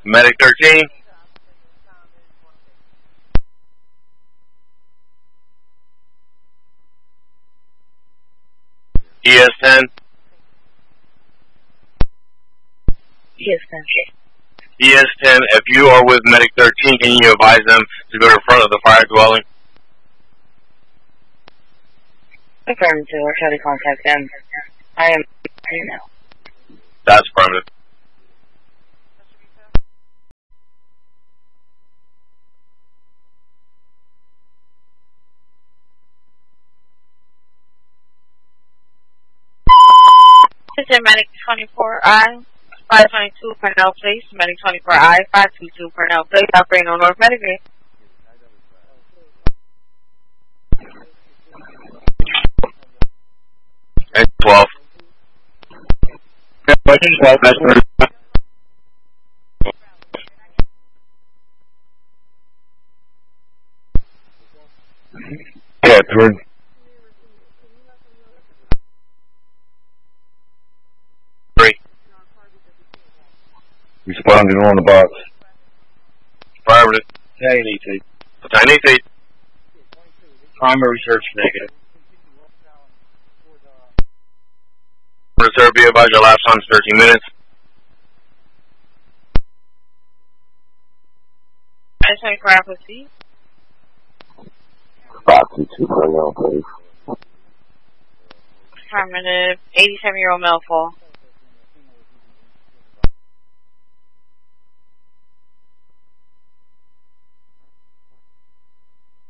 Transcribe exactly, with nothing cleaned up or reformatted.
Medic thirteen. E S ten. E S ten. E S ten, if you are with Medic thirteen, can you advise them to go to the front of the fire dwelling? Affirmative, or try to contact them. I am here now. That's affirmative. This is Medic twenty-four I, five twenty-two Purnell Place, Medic twenty-four I, five twenty-two Purnell Place, operating on North Medicaid. And twelve. Catherine. Three. Responding on the box. Affirmative. Ten E T. ten E T. Primary search negative. Reserve, be advised your last time is thirteen minutes. I twenty-four I proceed. five two two Purnell Place. Affirmative, eighty-seven year old male fall.